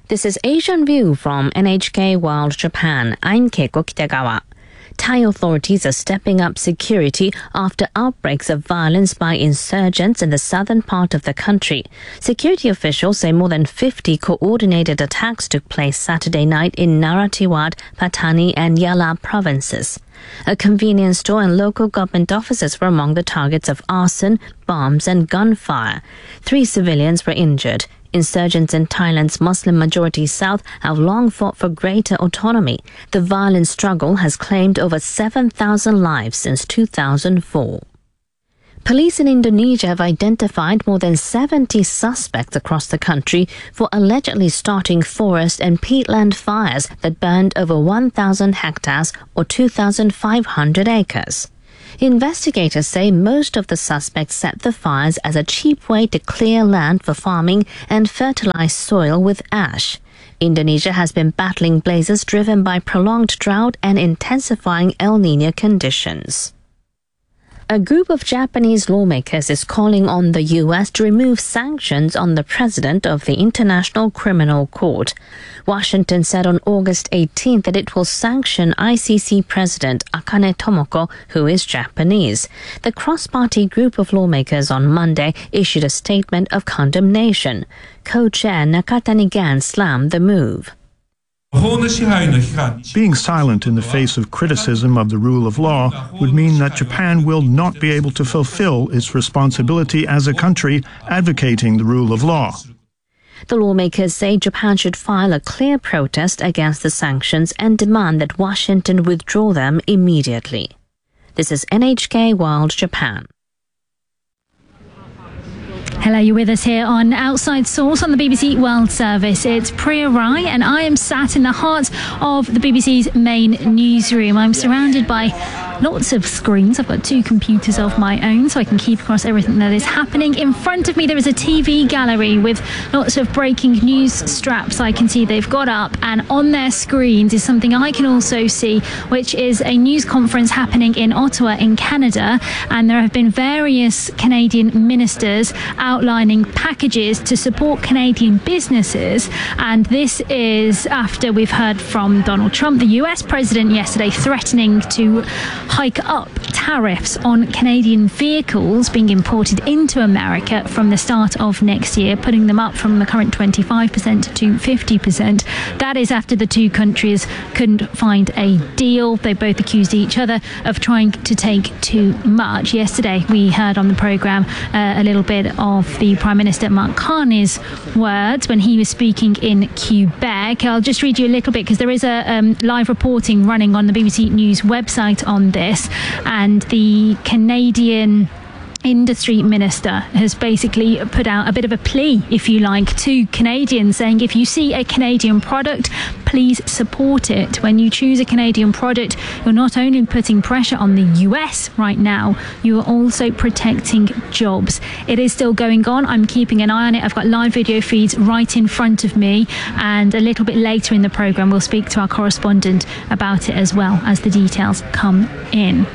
This is Asian View from NHK World Japan. I'm Keiko Kitegawa. Thai authorities are stepping up security after outbreaks of violence by insurgents in the southern part of the country. Security officials say more than 50 coordinated attacks took place Saturday night in Narathiwat, Pattani and Yala provinces. A convenience store and local government offices were among the targets of arson, bombs and gunfire. 3 civilians were injured. Insurgents in Thailand's Muslim-majority south have long fought for greater autonomy. The violent struggle has claimed over 7,000 lives since 2004. Police in Indonesia have identified more than 70 suspects across the country for allegedly starting forest and peatland fires that burned over 1,000 hectares or 2,500 acres. Investigators say most of the suspects set the fires as a cheap way to clear land for farming and fertilize soil with ash. Indonesia has been battling blazes driven by prolonged drought and intensifying El Niño conditions. A group of Japanese lawmakers is calling on the U.S. to remove sanctions on the president of the International Criminal Court. Washington said on August 18th that it will sanction ICC President Akane Tomoko, who is Japanese. The cross-party group of lawmakers on Monday issued a statement of condemnation. Co-chair Nakatani Gan slammed the move. Being silent in the face of criticism of the rule of law would mean that Japan will not be able to fulfill its responsibility as a country advocating the rule of law. The lawmakers say Japan should file a clear protest against the sanctions and demand that Washington withdraw them immediately. This is NHK World Japan. Hello, you're with us here on Outside Source on the BBC World Service. It's Priya Rai and I am sat in the heart of the BBC's main newsroom. I'm surrounded by lots of screens. I've got 2 computers of my own so I can keep across everything that is happening. In front of me there is a TV gallery with lots of breaking news straps I can see they've got up, and on their screens is something I can also see, which is a news conference happening in Ottawa in Canada, and there have been various Canadian ministers outlining packages to support Canadian businesses. And this is after we've heard from Donald Trump, the US president, yesterday threatening to hike up tariffs on Canadian vehicles being imported into America from the start of next year, putting them up from the current 25% to 50%. That is after the 2 countries couldn't find a deal. They both accused each other of trying to take too much. Yesterday we heard on the programme a little bit of the Prime Minister Mark Carney's words when he was speaking in Quebec. I'll just read you a little bit because there is a live reporting running on the BBC News website on this, and the Canadian Industry Minister has basically put out a bit of a plea, if you like, to Canadians, saying if you see a Canadian product, please support it. When you choose a Canadian product, you're not only putting pressure on the US right now, you are also protecting jobs. It is still going on. I'm keeping an eye on it. I've got live video feeds right in front of me, and a little bit later in the programme we'll speak to our correspondent about it as well as the details come in.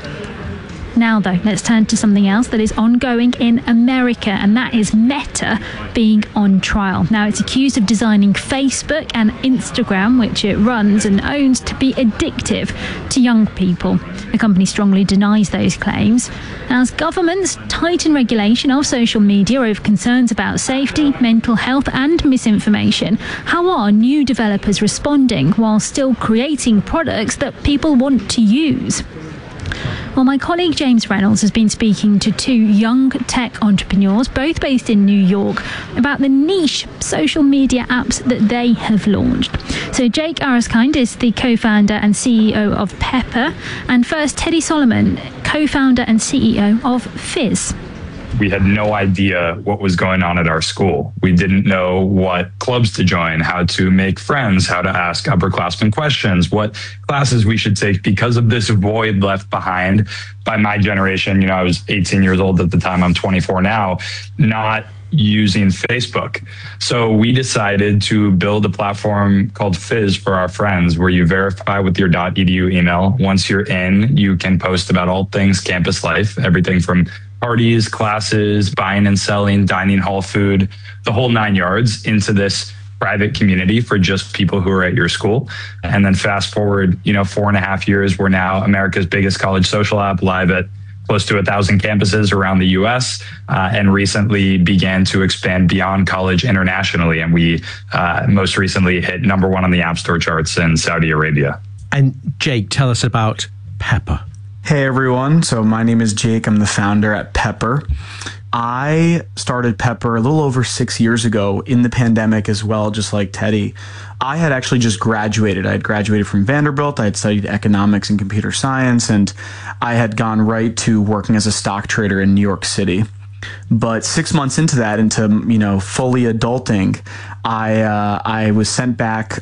Now though, let's turn to something else that is ongoing in America, and that is Meta being on trial. Now it's accused of designing Facebook and Instagram, which it runs and owns, to be addictive to young people. The company strongly denies those claims. As governments tighten regulation of social media over concerns about safety, mental health and misinformation, how are new developers responding while still creating products that people want to use? Well, my colleague James Reynolds has been speaking to 2 young tech entrepreneurs, both based in New York, about the niche social media apps that they have launched. So Jake Araskind is the co-founder and CEO of Pepper, and first Teddy Solomon, co-founder and CEO of Fizz. We had no idea what was going on at our school. We didn't know what clubs to join, how to make friends, how to ask upperclassmen questions, what classes we should take because of this void left behind by my generation. You know, I was 18 years old at the time. I'm 24 now, not using Facebook. So we decided to build a platform called Fizz for our friends, where you verify with your .edu email. Once you're in, you can post about all things campus life, everything from parties, classes, buying and selling, dining hall food, the whole 9 yards, into this private community for just people who are at your school. And then fast forward, 4.5 years, we're now America's biggest college social app, live at close to 1,000 campuses around the US, and recently began to expand beyond college internationally. And we most recently hit #1 on the App Store charts in Saudi Arabia. And Jake, tell us about Pepper. Hey everyone, so my name is Jake. I'm the founder at Pepper. I started Pepper a little over 6 years ago in the pandemic as well, just like Teddy. I had actually just graduated. I had graduated from Vanderbilt. I had studied economics and computer science, and I had gone right to working as a stock trader in New York City. But 6 months into that, into fully adulting, I was sent back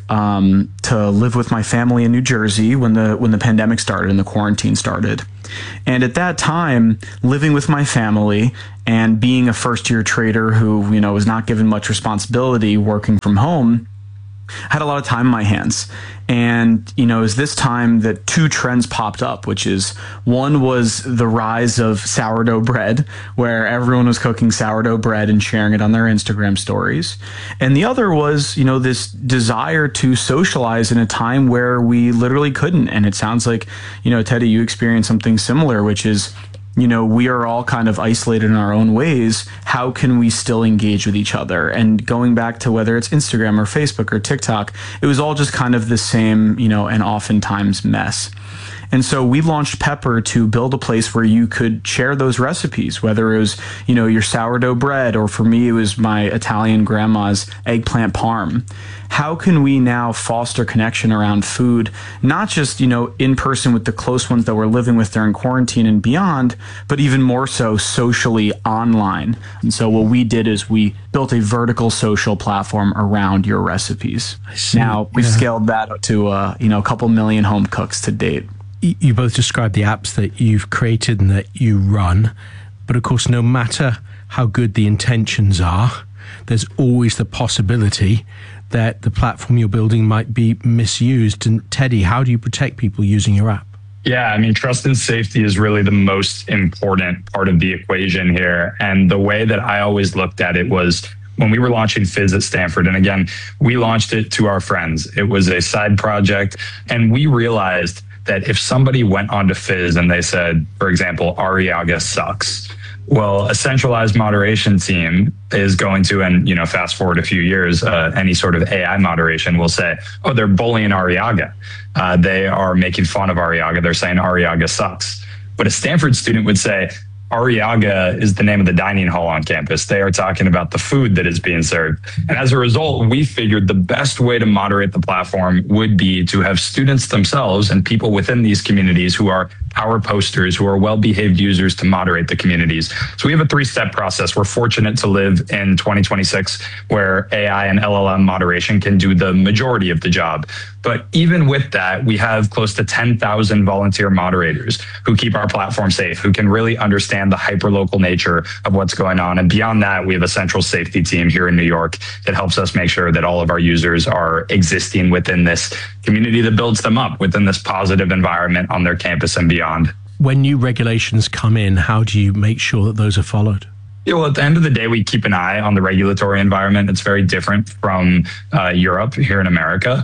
to live with my family in New Jersey when the pandemic started and the quarantine started. And at that time, living with my family and being a first-year trader who was not given much responsibility, working from home, had a lot of time in my hands. And, it was this time that two trends popped up, which is one was the rise of sourdough bread, where everyone was cooking sourdough bread and sharing it on their Instagram stories. And the other was, this desire to socialize in a time where we literally couldn't. And it sounds like, Teddy, you experienced something similar, which is, we are all kind of isolated in our own ways. How can we still engage with each other? And going back to whether it's Instagram or Facebook or TikTok, it was all just kind of the same, and oftentimes mess. And so we launched Pepper to build a place where you could share those recipes, whether it was, your sourdough bread, or for me, it was my Italian grandma's eggplant parm. How can we now foster connection around food, not just, in person with the close ones that we're living with during quarantine and beyond, but even more so socially online? And so what we did is we built a vertical social platform around your recipes. Now we've scaled that to, a couple million home cooks to date. You both described the apps that you've created and that you run, but of course, no matter how good the intentions are, there's always the possibility that the platform you're building might be misused. And Teddy, how do you protect people using your app? Yeah, trust and safety is really the most important part of the equation here. And the way that I always looked at it was when we were launching Fizz at Stanford. And again, we launched it to our friends. It was a side project. And we realized that if somebody went onto Fizz and they said, for example, Arriaga sucks, well, a centralized moderation team is going to, and fast forward a few years, any sort of AI moderation will say, oh, they're bullying Arriaga. They are making fun of Arriaga. They're saying Arriaga sucks. But a Stanford student would say, Arriaga is the name of the dining hall on campus. They are talking about the food that is being served. And as a result, we figured the best way to moderate the platform would be to have students themselves and people within these communities who are power posters, who are well-behaved users, to moderate the communities. So we have a 3-step process. We're fortunate to live in 2026 where AI and LLM moderation can do the majority of the job. But even with that, we have close to 10,000 volunteer moderators who keep our platform safe, who can really understand the hyperlocal nature of what's going on. And beyond that, we have a central safety team here in New York that helps us make sure that all of our users are existing within this community that builds them up, within this positive environment on their campus and beyond. When new regulations come in, how do you make sure that those are followed? Yeah, well, at the end of the day, we keep an eye on the regulatory environment. It's very different from Europe here in America.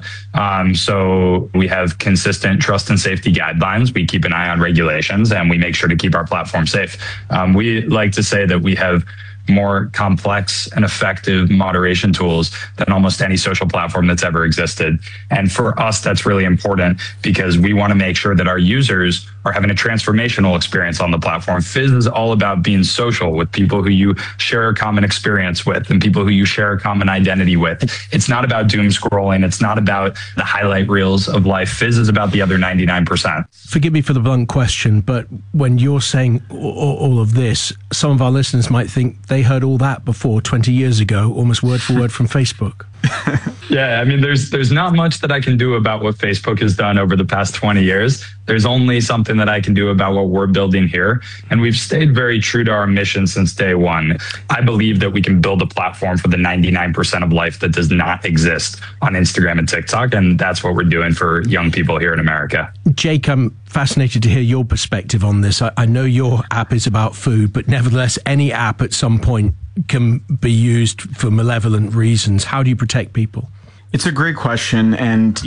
So we have consistent trust and safety guidelines. We keep an eye on regulations, and we make sure to keep our platform safe. We like to say that we have more complex and effective moderation tools than almost any social platform that's ever existed. And for us, that's really important because we want to make sure that our users are having a transformational experience on the platform. Fizz is all about being social with people who you share a common experience with and people who you share a common identity with. It's not about doom scrolling. It's not about the highlight reels of life. Fizz is about the other 99%. Forgive me for the blunt question, but when you're saying all of this, some of our listeners might think they heard all that before 20 years ago, almost word for word from Facebook. Yeah, there's not much that I can do about what Facebook has done over the past 20 years. There's only something that I can do about what we're building here. And we've stayed very true to our mission since day one. I believe that we can build a platform for the 99% of life that does not exist on Instagram and TikTok. And that's what we're doing for young people here in America. Jake, I'm fascinated to hear your perspective on this. I know your app is about food, but nevertheless, any app at some point can be used for malevolent reasons. How do you protect people? It's a great question, and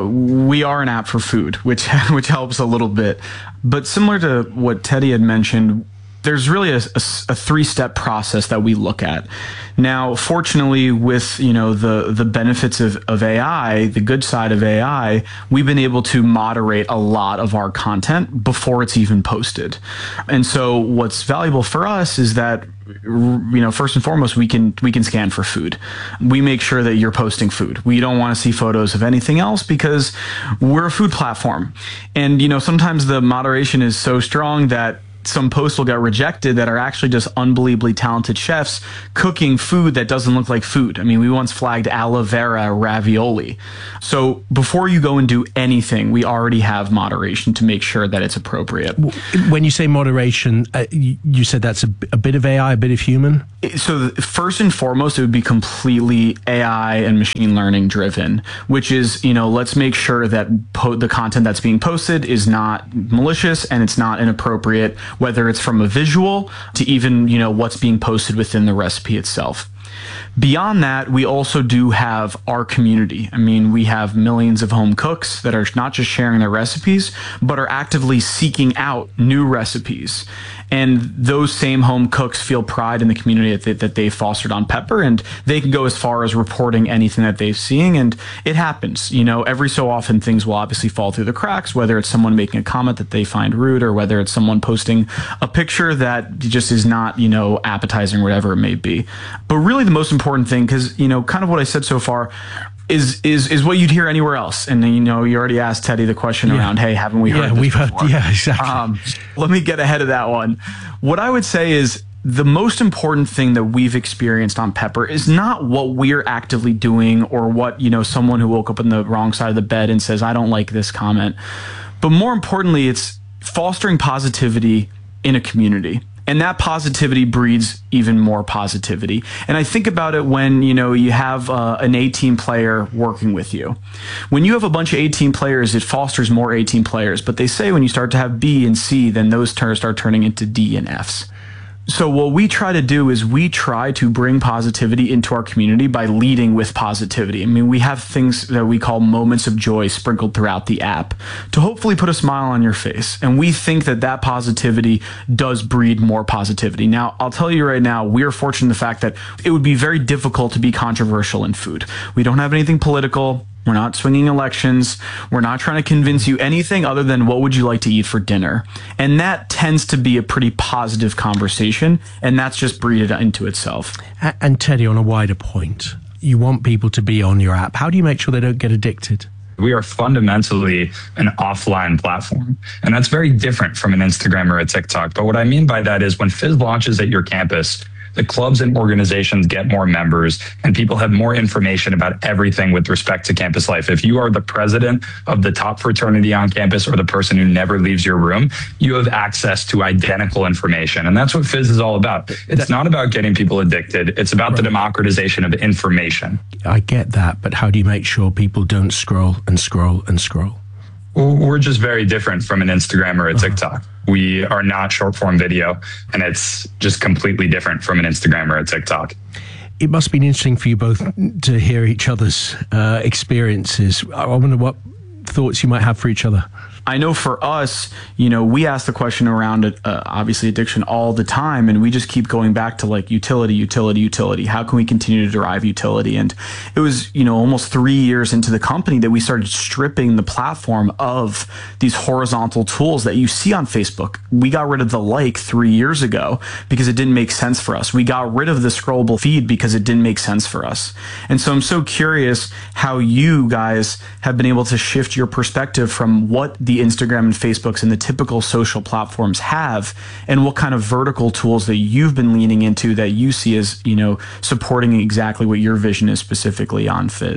we are an app for food, which helps a little bit. But similar to what Teddy had mentioned, there's really a three-step process that we look at. Now, fortunately, with the benefits of AI, the good side of AI, we've been able to moderate a lot of our content before it's even posted. And so, what's valuable for us is that first and foremost, we can scan for food. We make sure that you're posting food. We don't want to see photos of anything else because we're a food platform. And sometimes the moderation is so strong that some posts will get rejected that are actually just unbelievably talented chefs cooking food that doesn't look like food. I mean, we once flagged aloe vera ravioli. So before you go and do anything, we already have moderation to make sure that it's appropriate. When you say moderation, you said that's a bit of AI, a bit of human? So first and foremost, it would be completely AI and machine learning driven, which is, let's make sure that the content that's being posted is not malicious and it's not inappropriate, whether it's from a visual to even, what's being posted within the recipe itself. Beyond that, we also do have our community. I mean, we have millions of home cooks that are not just sharing their recipes, but are actively seeking out new recipes. And those same home cooks feel pride in the community that they've fostered on Pepper, and they can go as far as reporting anything that they're seeing. And it happens, every so often things will obviously fall through the cracks, whether it's someone making a comment that they find rude or whether it's someone posting a picture that just is not, appetizing, whatever it may be. But really the most important thing, because, kind of what I said so far, is what you'd hear anywhere else. And you already asked Teddy the question around, hey, haven't we heard this before? Yeah, exactly. Let me get ahead of that one. What I would say is the most important thing that we've experienced on Pepper is not what we're actively doing or what, someone who woke up on the wrong side of the bed and says, I don't like this comment. But more importantly, it's fostering positivity in a community. And that positivity breeds even more positivity. And I think about it when, you have an A-team player working with you. When you have a bunch of A-team players, it fosters more A-team players. But they say when you start to have B and C, then those start turning into D and Fs. So what we try to do is we try to bring positivity into our community by leading with positivity. I mean, we have things that we call moments of joy sprinkled throughout the app to hopefully put a smile on your face. And we think that positivity does breed more positivity. Now, I'll tell you right now, we are fortunate in the fact that it would be very difficult to be controversial in food. We don't have anything political. We're not swinging elections. We're not trying to convince you anything other than what would you like to eat for dinner. And that tends to be a pretty positive conversation, and that's just breeded into itself. And Teddy, on a wider point, you want people to be on your app. How do you make sure they don't get addicted? We are fundamentally an offline platform, and that's very different from an Instagram or a TikTok. But what I mean by that is when Fizz launches at your campus, the clubs and organizations get more members and people have more information about everything with respect to campus life. If you are the president of the top fraternity on campus or the person who never leaves your room, you have access to identical information. And that's what Fizz is all about. It's not about getting people addicted. It's about the democratization of information. I get that, but how do you make sure people don't scroll and scroll and scroll? We're just very different from an Instagram or a TikTok. We are not short form video, and it's just completely different from an Instagram or a TikTok. It must be interesting for you both to hear each other's experiences. I wonder what thoughts you might have for each other. I know for us, we ask the question around obviously addiction all the time, and we just keep going back to like utility. How can we continue to derive utility? And it was, almost 3 years into the company that we started stripping the platform of these horizontal tools that you see on Facebook. We got rid of the like 3 years ago because it didn't make sense for us. We got rid of the scrollable feed because it didn't make sense for us. And so I'm so curious how you guys have been able to shift your perspective from what the Instagram and Facebooks and the typical social platforms have, and what kind of vertical tools that you've been leaning into that you see as, supporting exactly what your vision is specifically on Fizz.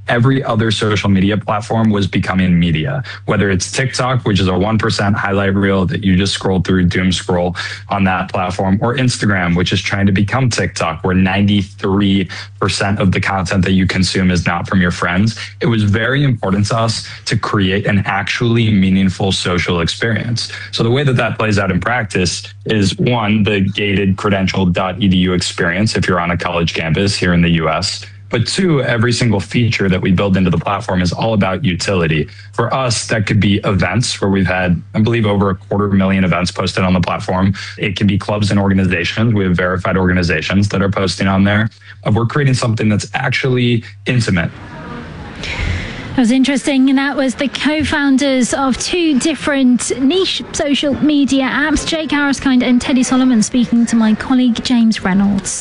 every other social media platform was becoming media, whether it's TikTok, which is a 1% highlight reel that you just scroll through, doom scroll on that platform, or Instagram, which is trying to become TikTok, where 93% of the content that you consume is not from your friends. It was very important to us to create an actually meaningful social experience. So the way that plays out in practice is, one, the gated credential.edu experience if you're on a college campus here in the US. But two, every single feature that we build into the platform is all about utility. For us, that could be events where we've had, I believe, over 250,000 events posted on the platform. It can be clubs and organizations. We have verified organizations that are posting on there. We're creating something that's actually intimate. That was interesting, and that was the co-founders of two different niche social media apps, Jake Harriskind and Teddy Solomon, speaking to my colleague James Reynolds.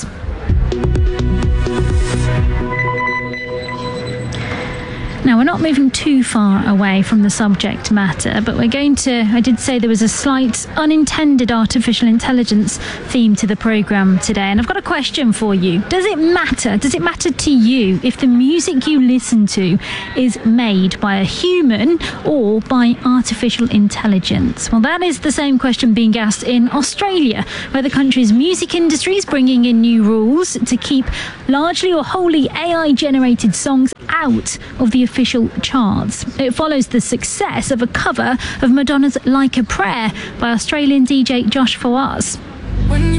Now, we're not moving too far away from the subject matter, but we're going to, I did say there was a slight unintended artificial intelligence theme to the programme today, and I've got a question for you. Does it matter to you if the music you listen to is made by a human or by artificial intelligence? Well, that is the same question being asked in Australia, where the country's music industry is bringing in new rules to keep largely or wholly AI-generated songs out of the official charts. It follows the success of a cover of Madonna's Like a Prayer by Australian DJ Josh Fawaz.